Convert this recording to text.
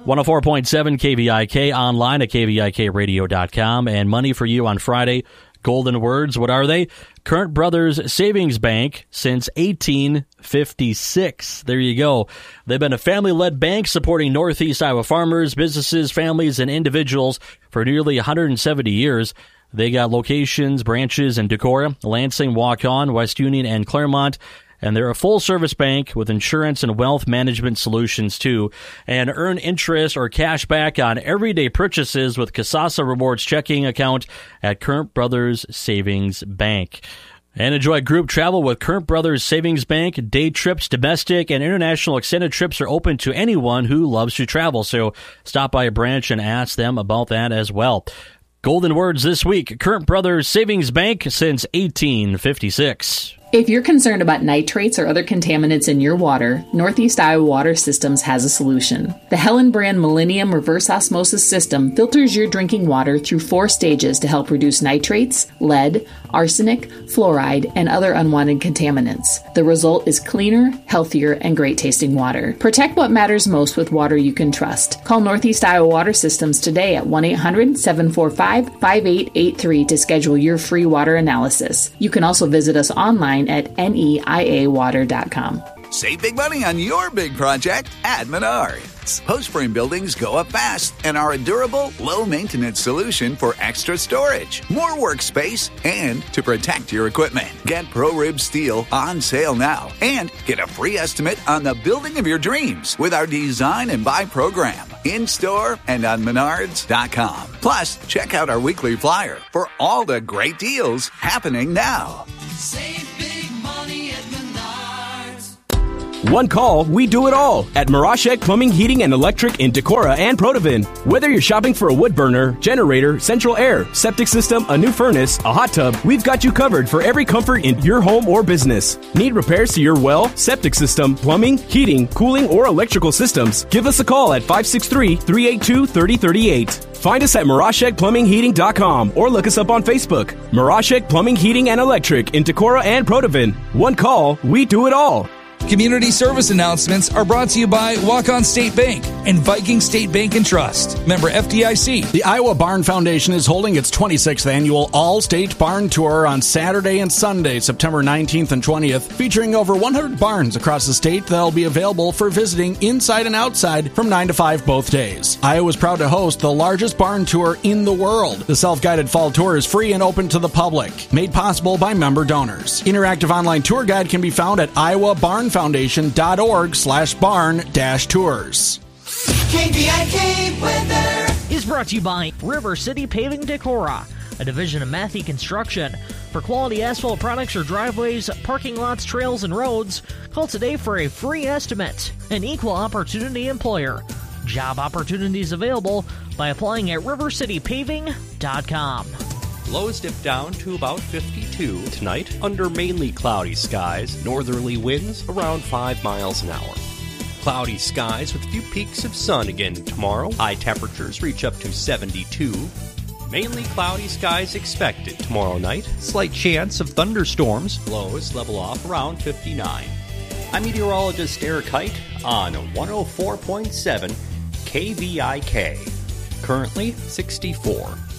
104.7 KVIK, online at KVIKradio.com, and money for you on Friday. Golden words, what are they? Current Brothers Savings Bank since 1856. There you go. They've been a family-led bank supporting Northeast Iowa farmers, businesses, families, and individuals for nearly 170 years. They got locations, branches in Decorah, Lansing, Waukon, West Union, and Claremont. And they're a full-service bank with insurance and wealth management solutions, too. And earn interest or cash back on everyday purchases with Kasasa Rewards checking account at Current Brothers Savings Bank. And enjoy group travel with Current Brothers Savings Bank. Day trips, domestic, and international extended trips are open to anyone who loves to travel. So stop by a branch and ask them about that as well. Golden words this week. Current Brothers Savings Bank since 1856. If you're concerned about nitrates or other contaminants in your water, Northeast Iowa Water Systems has a solution. The Helen Brand Millennium Reverse Osmosis System filters your drinking water through 4 stages to help reduce nitrates, lead, arsenic, fluoride, and other unwanted contaminants. The result is cleaner, healthier, and great-tasting water. Protect what matters most with water you can trust. Call Northeast Iowa Water Systems today at 1-800-745-5883 to schedule your free water analysis. You can also visit us online at neiawater.com. Save big money on your big project at Menards. Post-frame buildings go up fast and are a durable, low-maintenance solution for extra storage, more workspace, and to protect your equipment. Get ProRib Steel on sale now and get a free estimate on the building of your dreams with our Design and Buy program in-store and on Menards.com. Plus, check out our weekly flyer for all the great deals happening now. Save big money at Menards. One call, we do it all at Mirashek Plumbing, Heating, and Electric in Decorah and Protivin. Whether you're shopping for a wood burner, generator, central air, septic system, a new furnace, a hot tub, we've got you covered for every comfort in your home or business. Need repairs to your well, septic system, plumbing, heating, cooling, or electrical systems? Give us a call at 563-382-3038. Find us at MirashekPlumbingHeating.com or look us up on Facebook. Mirashek Plumbing, Heating, and Electric in Decorah and Protivin. One call, we do it all. Community service announcements are brought to you by Waukon State Bank and Viking State Bank and Trust. Member FDIC. The Iowa Barn Foundation is holding its 26th annual All-State Barn Tour on Saturday and Sunday, September 19th and 20th, featuring over 100 barns across the state that'll be available for visiting inside and outside from 9 to 5 both days. Iowa's proud to host the largest barn tour in the world. The self-guided fall tour is free and open to the public, made possible by member donors. Interactive online tour guide can be found at iowabarnfoundation.org/barn-tours. KVIK weather is brought to you by River City Paving Decorah, a division of Mathey Construction. For quality asphalt products or driveways, parking lots, trails, and roads, call today for a free estimate. An equal opportunity employer. Job opportunities available by applying at rivercitypaving.com. Lows dip down to about 52 tonight under mainly cloudy skies, northerly winds around 5 miles an hour. Cloudy skies with a few peaks of sun again tomorrow. High temperatures reach up to 72. Mainly cloudy skies expected tomorrow night. Slight chance of thunderstorms. Lows level off around 59. I'm meteorologist Eric Height on 104.7 KVIK. Currently 64.